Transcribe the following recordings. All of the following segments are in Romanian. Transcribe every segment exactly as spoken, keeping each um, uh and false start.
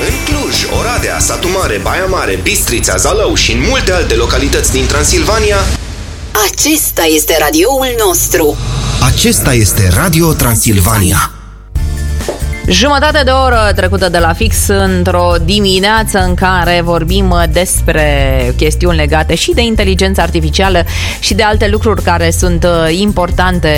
În Cluj, Oradea, Satu Mare, Baia Mare, Bistrița, Zalău și în multe alte localități din Transilvania, acesta este radioul nostru. Acesta este Radio Transilvania. Jumătate de oră trecută de la fix într-o dimineață în care vorbim despre chestiuni legate și de inteligența artificială și de alte lucruri care sunt importante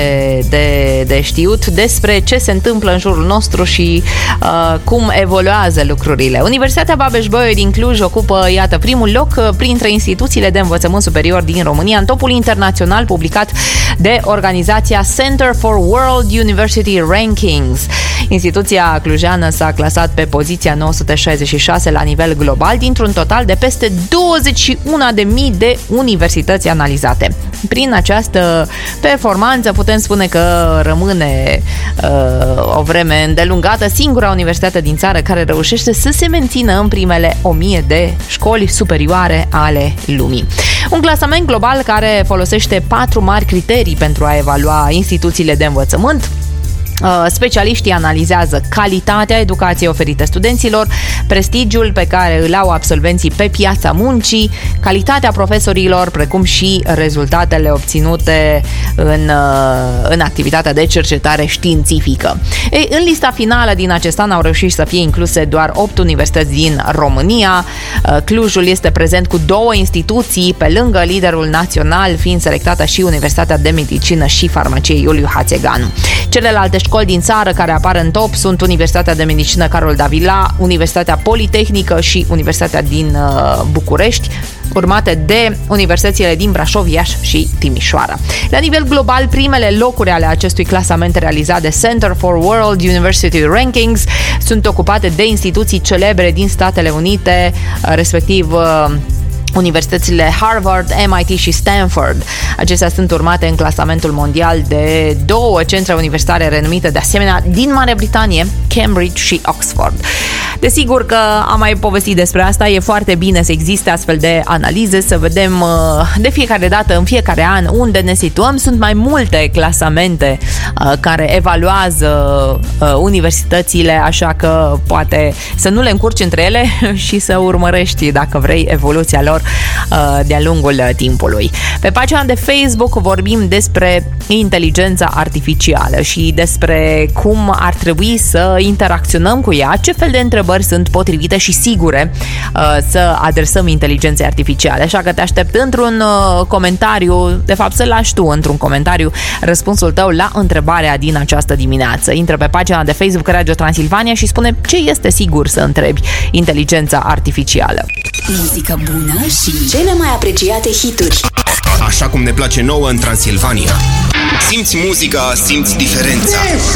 de, de știut, despre ce se întâmplă în jurul nostru și uh, cum evoluează lucrurile. Universitatea Babeș-Bolyai din Cluj ocupă, iată, primul loc printre instituțiile de învățământ superior din România în topul internațional publicat de organizația Center for World University Rankings. Instituția clujană s-a clasat pe poziția nouă sute șaizeci și șase la nivel global dintr-un total de peste douăzeci și unu de mii de universități analizate. Prin această performanță putem spune că rămâne uh, o vreme îndelungată singura universitate din țară care reușește să se mențină în primele o mie de școli superioare ale lumii. Un clasament global care folosește patru mari criterii pentru a evalua instituțiile de învățământ. Specialiștii analizează calitatea educației oferite studenților, prestigiul pe care îl au absolvenții pe piața muncii, calitatea profesorilor, precum și rezultatele obținute în, în activitatea de cercetare științifică. Ei, în lista finală din acest an au reușit să fie incluse doar opt universități din România. Clujul este prezent cu două instituții, pe lângă liderul național, fiind selectată și Universitatea de Medicină și Farmacie Iuliu Hațeganu. Celelalte școli din țară care apar în top sunt Universitatea de Medicină Carol Davila, Universitatea Politehnică și Universitatea din uh, București, urmate de universitățile din Brașov, Iași și Timișoara. La nivel global, primele locuri ale acestui clasament realizat de Center for World University Rankings sunt ocupate de instituții celebre din Statele Unite, respectiv uh, universitățile Harvard, M I T și Stanford. Acestea sunt urmate în clasamentul mondial de două centre universitare renumite de asemenea din Marea Britanie, Cambridge și Oxford. Desigur că am mai povestit despre asta, e foarte bine să existe astfel de analize, să vedem de fiecare dată, în fiecare an, unde ne situăm. Sunt mai multe clasamente care evaluează universitățile, așa că poate să nu le încurci între ele și să urmărești, dacă vrei, evoluția lor de-a lungul timpului. Pe pagina de Facebook vorbim despre inteligența artificială și despre cum ar trebui să interacționăm cu ea, ce fel de întrebări sunt potrivite și sigure să adresăm inteligenței artificiale. Așa că te aștept într-un comentariu, de fapt să lași tu într-un comentariu răspunsul tău la întrebarea din această dimineață. Intră pe pagina de Facebook Radio Transilvania și spune ce este sigur să întrebi inteligența artificială. Muzică bună și cele mai apreciate hituri. Așa cum ne place nouă în Transilvania. Simți muzica, simți diferența.